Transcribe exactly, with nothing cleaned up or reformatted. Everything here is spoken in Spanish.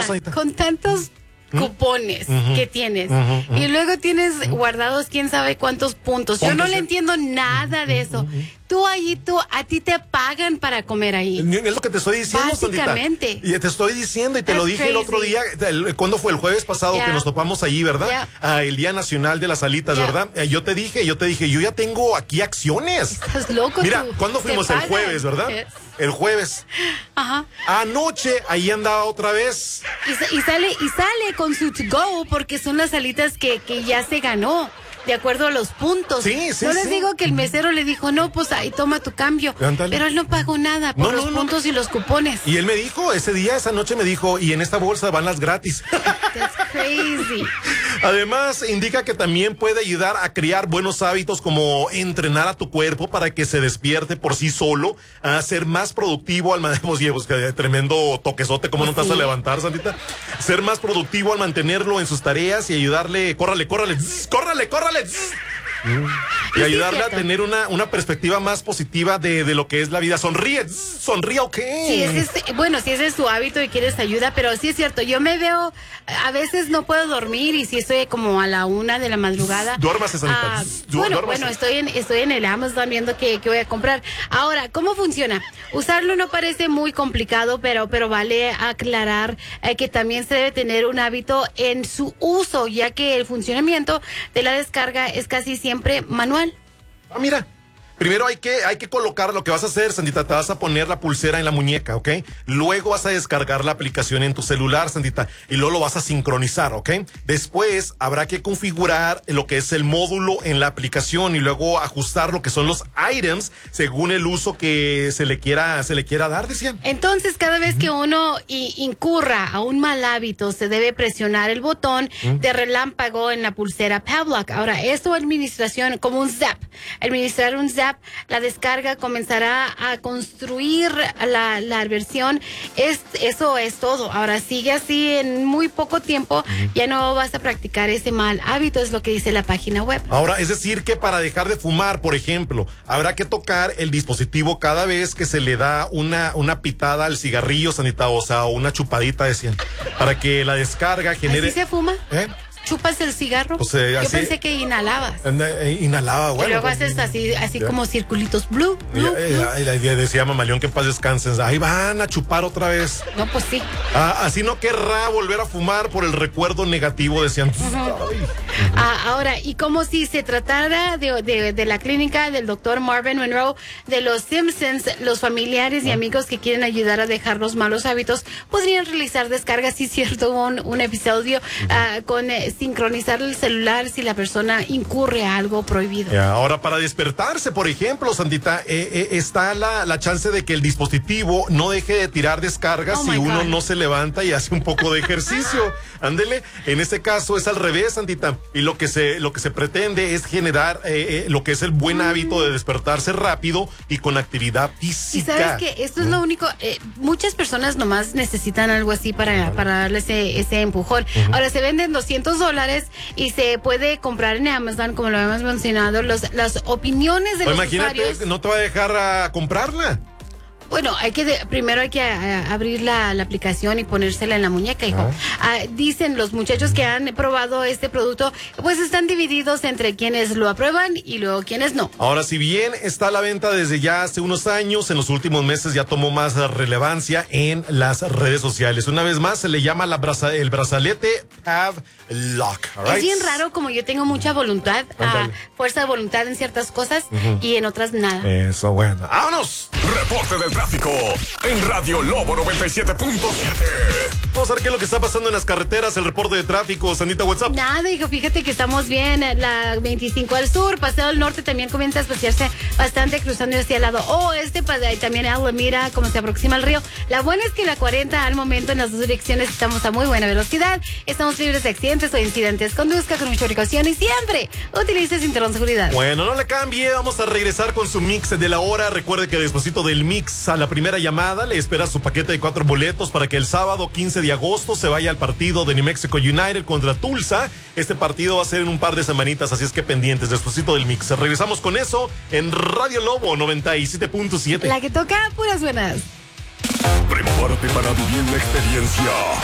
Sandita? Con tantos cupones uh-huh. que tienes uh-huh. Uh-huh. y luego tienes uh-huh. guardados quién sabe cuántos puntos. Yo no le entiendo nada de eso. Uh-huh. Tú allí, tú, a ti te pagan para comer ahí. Es lo que te estoy diciendo, básicamente. Sandita. Y te estoy diciendo y te That's lo dije crazy. El otro día, el, ¿cuándo fue? El jueves pasado yeah. que nos topamos allí, ¿verdad? Yeah. Ah, el Día Nacional de las Alitas, yeah. ¿verdad? Eh, yo te dije, yo te dije, yo ya tengo aquí acciones. Estás loco. Mira, tú. ¿cuándo fuimos? El jueves, ¿verdad? Yes. El jueves. Ajá. Anoche, ahí andaba otra vez. Y, y sale, y sale con su to go porque son las alitas que, que ya se ganó. De acuerdo a los puntos. Sí, sí, no les sí. digo que el mesero le dijo, no, pues ahí toma tu cambio. Ándale. Pero él no pagó nada por no, los no, puntos no. y los cupones. Y él me dijo, ese día, esa noche me dijo, y en esta bolsa van las gratis. That's crazy. Además, indica que también puede ayudar a crear buenos hábitos como entrenar a tu cuerpo para que se despierte por sí solo, a ser más productivo al mantenerlo. Pues, tremendo toquezote, ¿cómo pues no te sí. vas a levantar, Sandita? Ser más productivo al mantenerlo en sus tareas y ayudarle, córrale, córrale, zzz, córrale, córrale. Zzz. Mm. Y ayudarle a tener una, una perspectiva más positiva de, de lo que es la vida. Sonríe, sonríe, ok. Sí, ese es, bueno, si ese es tu hábito y quieres ayuda, pero sí es cierto, yo me veo, a veces no puedo dormir y si estoy como a la una de la madrugada. Duérmase, Sanita. Ah, bueno, bueno, estoy en, estoy en el Amazon viendo qué, qué voy a comprar. Ahora, ¿cómo funciona? Usarlo no parece muy complicado, pero, pero vale aclarar eh, que también se debe tener un hábito en su uso, ya que el funcionamiento de la descarga es casi siempre manual. Ah, mira. Primero hay que, hay que colocar lo que vas a hacer, Sandita. Te vas a poner la pulsera en la muñeca, ¿ok? Luego vas a descargar la aplicación en tu celular, Sandita, y luego lo vas a sincronizar, ¿ok? Después habrá que configurar lo que es el módulo en la aplicación y luego ajustar lo que son los items según el uso que se le quiera, se le quiera dar, decían. Entonces, cada vez que uno incurra a un mal hábito, se debe presionar el botón ¿Mm? de relámpago en la pulsera Pavlok. Ahora, esto administración como un zap. Administrar un zap, la descarga comenzará a construir la, la versión. Es, eso es todo. Ahora sigue así en muy poco tiempo, ya no vas a practicar ese mal hábito, es lo que dice la página web. Ahora, es decir que para dejar de fumar, por ejemplo, habrá que tocar el dispositivo cada vez que se le da una, una pitada al cigarrillo, Sanita, o sea, una chupadita, decían, para que la descarga genere... ¿Así se fuma? ¿Eh? ¿Chupas el cigarro? Pues, eh, Yo así, pensé que inhalabas. Eh, inhalaba, bueno. Y luego haces así, así ya. como circulitos blue, blue, ya, blue. Ya, ya, ya decía Mamaleón que en paz descansen. Ahí van a chupar otra vez. No, pues sí. Ah, así no querrá volver a fumar por el recuerdo negativo, decían. Uh-huh. Ah, ahora, y como si se tratara de, de, de la clínica del doctor Marvin Monroe de los Simpsons, los familiares y amigos que quieren ayudar a dejar los malos hábitos podrían realizar descargas, sí, cierto, un, un episodio uh-huh. ah, con eh, sincronizar el celular si la persona incurre a algo prohibido. Yeah, ahora, para despertarse, por ejemplo, Sandita, eh, eh, está la, la chance de que el dispositivo no deje de tirar descargas oh si uno God. no se levanta y hace un poco de ejercicio. Ándele, en este caso es al revés, Sandita, y lo que se, lo que se pretende es generar eh, eh, lo que es el buen hábito de despertarse rápido y con actividad física. Y sabes que esto es lo único, eh, muchas personas nomás necesitan algo así para, para darle ese, ese empujón. Uh-huh. Ahora se venden doscientos dólares y se puede comprar en Amazon, como lo hemos mencionado, los, las opiniones de o los imagínate, usuarios. No te va a dejar a comprarla. Bueno, hay que de, primero hay que a, a abrir la, la aplicación y ponérsela en la muñeca, hijo. Ah. Ah, dicen los muchachos que han probado este producto, pues están divididos entre quienes lo aprueban y luego quienes no. Ahora, si bien está a la venta desde ya hace unos años, en los últimos meses ya tomó más relevancia en las redes sociales. Una vez más, se le llama la braza, el brazalete Pavlok. Right? Es bien raro, como yo tengo mucha voluntad, uh, fuerza de voluntad en ciertas cosas uh-huh. y en otras nada. Eso, bueno. ¡Vámonos! Reporte del tráfico en Radio Lobo noventa y siete punto siete. Vamos a ver qué es lo que está pasando en las carreteras, el reporte de tráfico. Sandita, WhatsApp. Nada, hijo, fíjate que estamos bien. La veinticinco al sur, Paseo del Norte también comienza a espaciarse bastante, cruzando hacia el lado oeste, y también Alameda, como se aproxima el río. La buena es que la cuarenta al momento en las dos direcciones estamos a muy buena velocidad. Estamos libres de accidentes o incidentes. Conduzca con mucha precaución y siempre utilice cinturón de seguridad. Bueno, no le cambie, vamos a regresar con su mix de la hora. Recuerde que despuesito del mix, a la primera llamada le espera su paquete de cuatro boletos para que el sábado quince de agosto se vaya al partido de New Mexico United contra Tulsa. Este partido va a ser en un par de semanitas, así es que pendientes, despuesito del mix. Regresamos con eso en Radio Lobo noventa y siete punto siete. La que toca puras buenas. Prepárate para vivir la experiencia